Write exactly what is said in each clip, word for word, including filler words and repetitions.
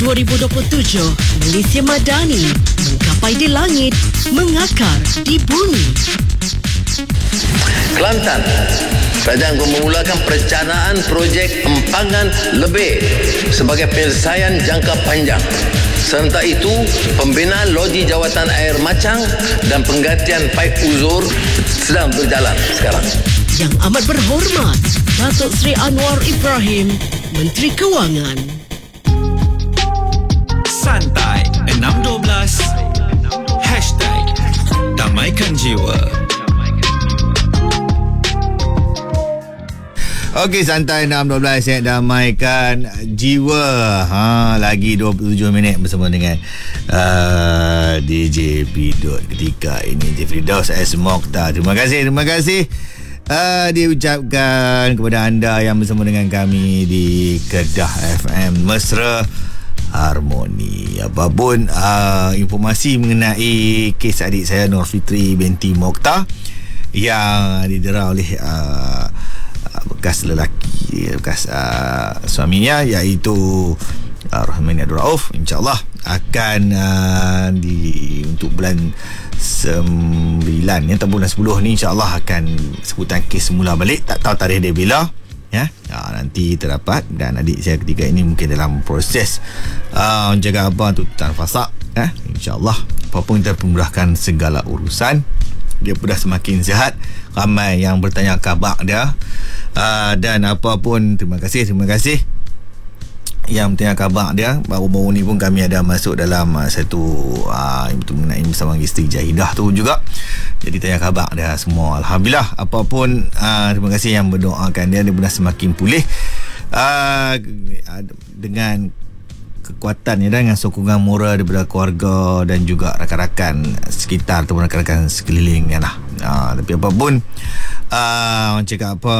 dua ribu dua puluh tujuh, Malaysia Madani menggapai di langit, mengakar di bumi. Kelantan, kerajaan memulakan perencanaan projek empangan lebih sebagai penyelesaian jangka panjang. Serta itu, pembinaan loji jawatan air Macang dan penggantian paip uzur sedang berjalan sekarang. Yang amat berhormat, Datuk Seri Anwar Ibrahim, Menteri Kewangan. Santai enam dua belas Hashtag Damaikan Jiwa. Okey, santai enam dua belas ya, damaikan jiwa. Ha, lagi dua puluh tujuh minit bersama dengan uh, D J Bidut ketika ini, D J Firdaus S. Mokhtar. Terima kasih, terima kasih uh, diucapkan kepada anda yang bersama dengan kami di Kedah F M Mesra Harmoni. Apapun uh, informasi mengenai kes adik saya Nur Fitri binti Mokhtar yang didera oleh uh, bekas lelaki, bekas uh, suaminya, iaitu uh, Rahmani Abdul Rauf, insyaAllah akan uh, di untuk bulan sembilan ya, atau bulan sepuluh ni insyaAllah akan sebutan kes semula balik. Tak tahu tarikh dia bila ya, uh, nanti terdapat. Dan adik saya ketika ini mungkin dalam proses uh, jaga abang tuntutan fasak ya, insyaAllah apapun kita pemudahkan segala urusan. Dia pun dah semakin sihat. Ramai yang bertanya khabar dia, uh, dan apa pun, terima kasih terima kasih yang bertanya khabar dia. Baru-baru ni pun kami ada masuk dalam uh, satu uh, itu mengenai bersama isteri Jahidah tu juga. Jadi tanya khabar dia semua. Alhamdulillah, apapun uh, terima kasih yang berdoakan dia. Dia pun dah semakin pulih uh, dengan kekuatan ya, dengan sokongan moral daripada keluarga dan juga rakan-rakan sekitar ataupun rakan-rakan sekelilingnya lah. Ha, tapi apapun uh, orang cakap apa,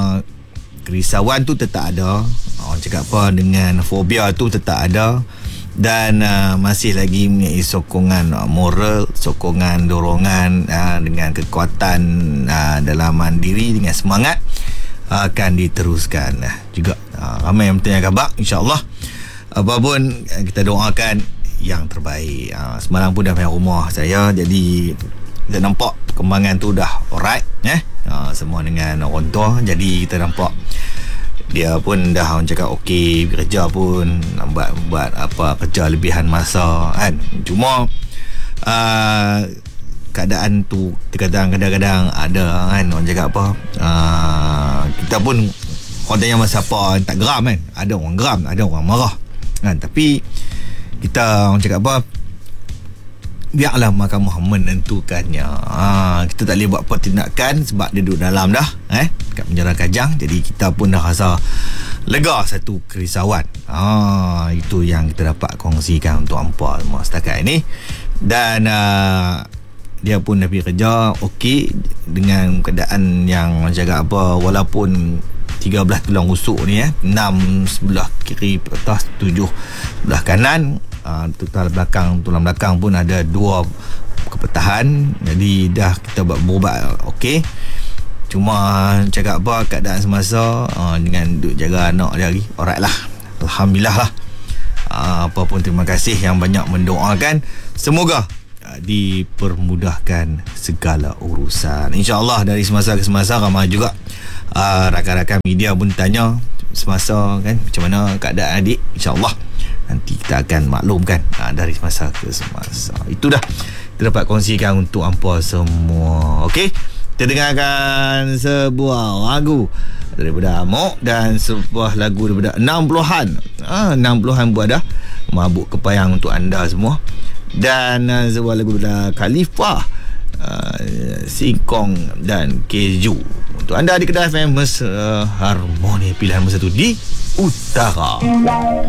kerisauan tu tetap ada, orang cakap apa, dengan fobia tu tetap ada, dan uh, masih lagi mempunyai sokongan uh, moral, sokongan dorongan uh, dengan kekuatan uh, dalaman diri, dengan semangat uh, akan diteruskan uh, juga. Uh, ramai yang bertanya khabar, insyaAllah apapun kita doakan yang terbaik. Ha, semalam pun dah main rumah saya, jadi kita nampak perkembangan tu dah alright eh? Ha, semua dengan orang tua. Jadi kita nampak dia pun dah orang cakap okey, kerja pun buat, buat apa, kerja lebihan masa kan. Cuma uh, keadaan tu kadang-kadang ada kan, orang cakap apa, uh, kita pun orang tanya masa apa tak geram kan. Ada orang geram, ada orang marah kan, tapi kita orang cakap apa, biarlah mahkamah menentukannya. Ha, kita tak boleh buat apa tindakan sebab dia duduk dalam dah eh kat penjara Kajang. Jadi kita pun dah rasa lega satu kerisauan. Ha, itu yang kita dapat kongsikan untuk hampa semua setakat ini. Dan uh, dia pun dah pergi kerja okey, dengan keadaan yang orang cakap apa, walaupun tiga belas tulang rusuk ni eh, enam sebelah kiri atas, tujuh sebelah kanan, uh, tulang belakang tulang belakang pun ada dua kepatahan. Jadi dah kita buat berubat okey. Cuma cakap apa, keadaan semasa uh, dengan duk jaga anak dia lagi alright lah, alhamdulillah lah. Uh, apa pun terima kasih yang banyak mendoakan, semoga uh, dipermudahkan segala urusan, insya-Allah. Dari semasa ke semasa ramai juga Uh, rakan-rakan media pun tanya semasa kan, macam mana keadaan adik. InsyaAllah nanti kita akan maklumkan uh, dari semasa ke semasa. Itu dah kita dapat kongsikan untuk hampa semua. Okey, kita dengarkan sebuah lagu daripada Amok dan sebuah lagu daripada enam puluhan. Ah, enam puluhan buat dah Mabuk Kepayang untuk anda semua. Dan uh, sebuah lagu daripada Khalifah, uh, Singkong dan Keju untuk anda di Kedah F M Mesra Harmoni, pilihan masa tu di Utara.